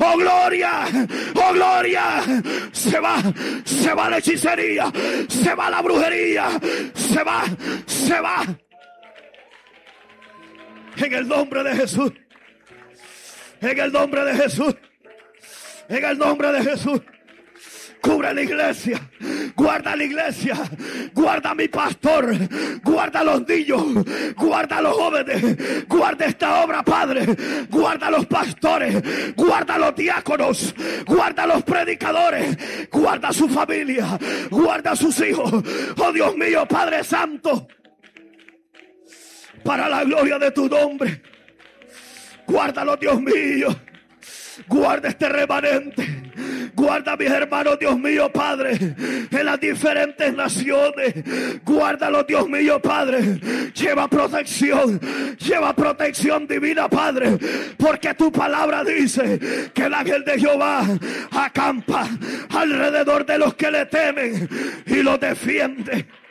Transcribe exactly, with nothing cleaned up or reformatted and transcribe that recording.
Oh gloria, oh gloria. Se va, se va la hechicería, se va la brujería, se va, se va. En el nombre de Jesús. En el nombre de Jesús. En el nombre de Jesús. Cubre la iglesia, guarda la iglesia, guarda a mi pastor, guarda a los niños, guarda a los jóvenes, guarda esta obra, Padre, guarda a los pastores, guarda a los diáconos, guarda a los predicadores, guarda a su familia, guarda a sus hijos. Oh Dios mío, Padre Santo, para la gloria de tu nombre, guárdalo, Dios mío. Guarda este remanente. Guarda a mis hermanos, Dios mío, Padre, en las diferentes naciones. Guárdalo, Dios mío, Padre. Lleva protección, lleva protección divina, Padre, porque tu palabra dice que el ángel de Jehová acampa alrededor de los que le temen y los defiende.